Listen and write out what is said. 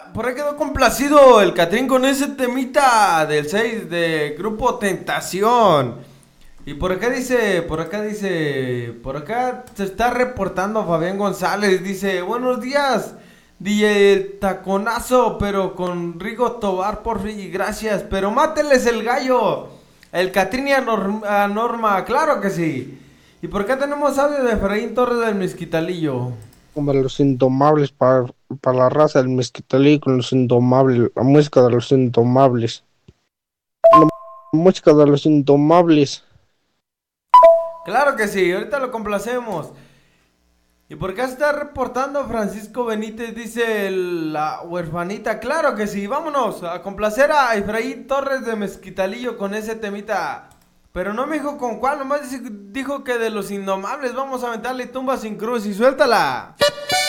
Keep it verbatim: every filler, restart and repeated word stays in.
por ahí quedó complacido el Catrín con ese temita del seis de Grupo Tentación. Y por acá dice, por acá dice, por acá se está reportando Fabián González. Dice, buenos días, D J El Taconazo, pero con Rigo Tobar por fin, gracias. Pero máteles el gallo, el Catrín y a, Norm- a Norma, claro que sí. Y por acá tenemos audio de Efraín Torres del Mezquitalillo. Como los indomables para, para la raza del mezquitalí con los indomables, la música de los indomables, la música de los indomables. Claro que sí, ahorita lo complacemos. Y por acá se está reportando Francisco Benítez, dice la huerfanita. Claro que sí, vámonos a complacer a Efraín Torres de Mezquitalillo con ese temita. Pero no me dijo con cuál, nomás dijo que de los indomables. Vamos a aventarle tumba sin cruz y suéltala.